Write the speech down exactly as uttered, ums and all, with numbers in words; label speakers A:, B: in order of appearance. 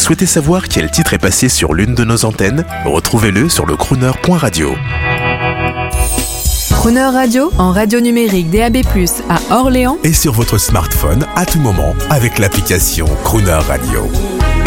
A: souhaitez savoir quel titre est passé sur l'une de nos antennes? Retrouvez-le sur le crooner point radio.
B: Crooner Radio, en radio numérique D A B plus, à Orléans
A: et sur votre smartphone à tout moment avec l'application Crooner Radio.